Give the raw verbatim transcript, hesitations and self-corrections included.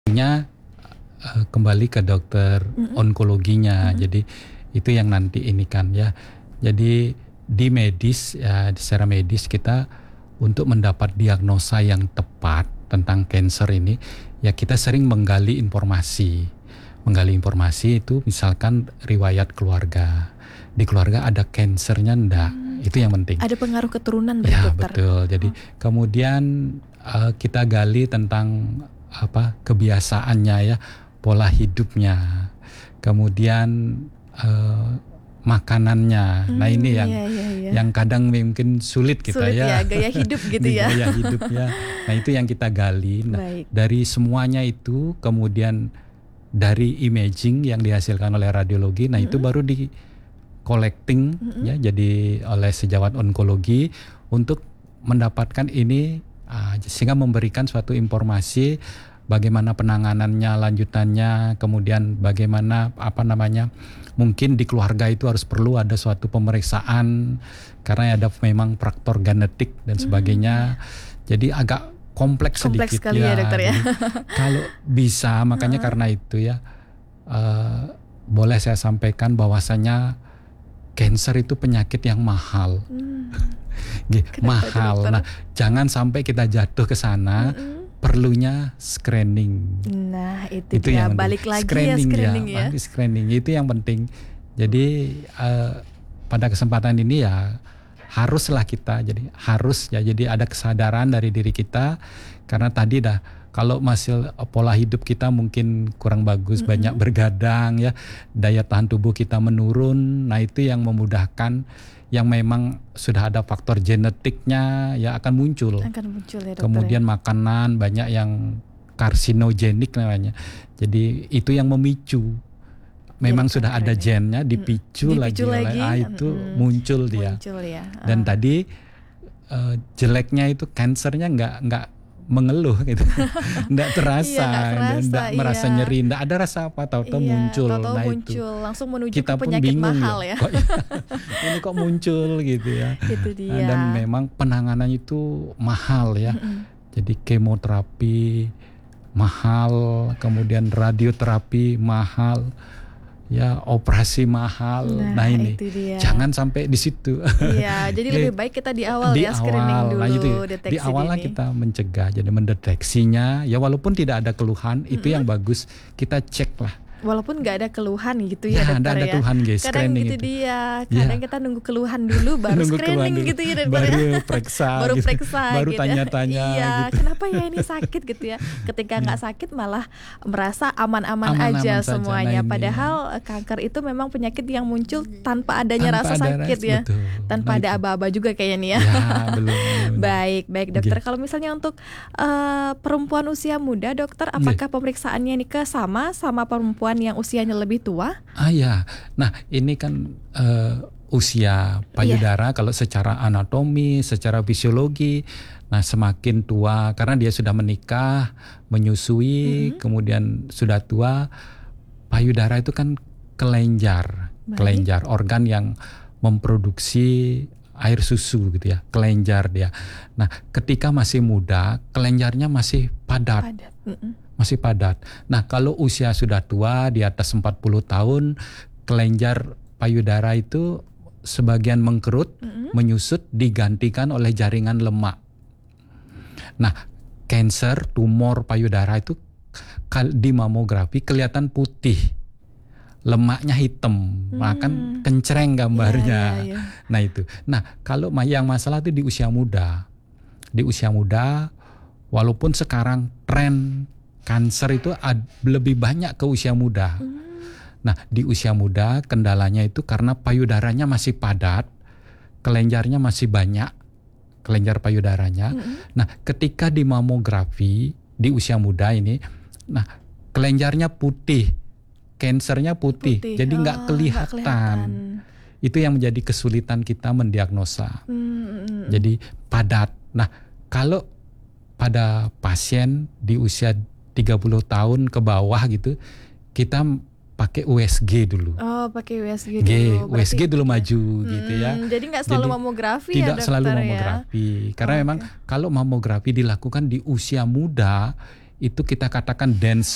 nya uh, kembali ke dokter mm-hmm. onkologinya. Mm-hmm. Jadi itu yang nanti ini kan ya. Jadi di medis ya, secara medis kita untuk mendapat diagnosa yang tepat tentang kanker ini ya kita sering menggali informasi. Menggali informasi itu misalkan riwayat keluarga. Di keluarga ada kankernya enggak? Hmm. Itu yang penting. Ada pengaruh keturunan berarti ya, dokter? Betul. Jadi oh. kemudian uh, kita gali tentang apa kebiasaannya ya, pola hidupnya. Kemudian uh, makanannya. Hmm, nah ini yang iya, iya, iya. yang kadang mungkin sulit kita sulit ya. ya, gaya hidup gitu ya. Gaya hidupnya. Nah itu yang kita gali. Nah, dari semuanya itu kemudian dari imaging yang dihasilkan oleh radiologi, nah mm-hmm. itu baru di collecting mm-hmm. ya jadi oleh sejawat onkologi untuk mendapatkan ini uh, sehingga memberikan suatu informasi bagaimana penanganannya, lanjutannya, kemudian bagaimana apa namanya mungkin di keluarga itu harus perlu ada suatu pemeriksaan karena ada memang faktor genetik dan sebagainya. Mm-hmm. Jadi agak kompleks, kompleks sedikit sekali ya, ya dokter ya. Kalau bisa makanya uh-huh. karena itu ya uh, boleh saya sampaikan bahwasanya kanker itu penyakit yang mahal. Hmm. mahal. Itu, nah, jangan sampai kita jatuh ke sana. Mm-mm. Perlunya screening. Nah, itu, itu dia yang balik lagi screening ya screening ya. ya. Screening itu yang penting. Jadi uh, pada kesempatan ini ya haruslah kita jadi harus ya jadi ada kesadaran dari diri kita karena tadi dah kalau masih pola hidup kita mungkin kurang bagus, mm-hmm. banyak bergadang ya, daya tahan tubuh kita menurun. Nah itu yang memudahkan yang memang sudah ada faktor genetiknya ya akan muncul. Akan muncul ya dokter. Kemudian ya. Makanan banyak yang karsinogenik namanya. Jadi itu yang memicu. Memang ya, sudah ada gennya dipicu, dipicu lagi, lagi. Ah, itu hmm, muncul dia. Muncul ya. Uh. Dan tadi uh, jeleknya itu kansernya nggak nggak mengeluh gitu, nggak terasa, iya, nggak iya. merasa nyeri, nggak ada rasa apa, tahu-tahu iya, muncul. Tahu-tahu nah muncul. itu langsung menuju kita ke penyakit bingung mahal ya. Kok, ini kok muncul gitu ya. Itu dia. Nah, dan memang penanganan itu mahal ya. Mm-hmm. Jadi kemoterapi mahal, kemudian radioterapi mahal. Ya operasi mahal. Nah, nah ini jangan sampai di situ. Iya, jadi lebih baik kita di awal di ya screening awal, dulu, nah itu, deteksi di awalnya kita mencegah, jadi mendeteksinya. Ya walaupun tidak ada keluhan, mm-hmm. itu yang bagus kita cek lah. Walaupun nggak ada keluhan gitu ya, ya dokter ada ya. keluhan guys, kadang gitu itu. dia, kadang ya. Kita nunggu keluhan dulu baru nunggu screening dulu. gitu ya dokter baru ya. Periksa, baru gitu. periksa, baru gitu tanya-tanya. Ya. Iya, gitu. kenapa ya ini sakit gitu ya? Ketika nggak sakit malah merasa aman-aman, aman-aman aja saja. semuanya. Nah, padahal kanker itu memang penyakit yang muncul tanpa adanya tanpa rasa ada sakit ras, ya, betul. tanpa nah, ada itu. aba-aba juga kayaknya nih ya. ya belum, belum. Baik, baik dokter. Gitu. Kalau misalnya untuk uh, perempuan usia muda, dokter, apakah Nih. pemeriksaannya ini ke sama sama perempuan yang usianya lebih tua? Ah ya, nah ini kan uh, usia payudara yeah. kalau secara anatomi, secara fisiologi, nah semakin tua karena dia sudah menikah, menyusui, mm-hmm. kemudian sudah tua, payudara itu kan kelenjar, Baik. kelenjar organ yang memproduksi air susu gitu ya, kelenjar dia. Nah ketika masih muda, kelenjarnya masih padat. padat. Mm-mm. Masih padat. Nah kalau usia sudah tua di atas empat puluh tahun, kelenjar payudara itu sebagian mengkerut, mm-hmm. menyusut, digantikan oleh jaringan lemak. Nah kanker, tumor payudara itu di mamografi kelihatan putih, lemaknya hitam, hmm. nah kan kencreng gambarnya. Yeah, yeah, yeah. Nah itu. Nah kalau yang masalah itu di usia muda, di usia muda, walaupun sekarang tren kanker itu ad, lebih banyak ke usia muda. Hmm. Nah di usia muda kendalanya itu karena payudaranya masih padat, kelenjarnya masih banyak, kelenjar payudaranya. Hmm. Nah ketika di mamografi di usia muda ini, nah kelenjarnya putih, kankernya putih, putih. jadi nggak oh, kelihatan. kelihatan. Itu yang menjadi kesulitan kita mendiagnosa. Hmm. Jadi padat. Nah kalau pada pasien di usia tiga puluh tahun ke bawah gitu, kita pakai U S G dulu. Oh, pakai U S G G, dulu. U S G dulu maju hmm, gitu ya. Jadi nggak selalu jadi, mamografi ya, Tidak selalu mamografi. Ya? Karena oh, memang okay. kalau mamografi dilakukan di usia muda, itu kita katakan dense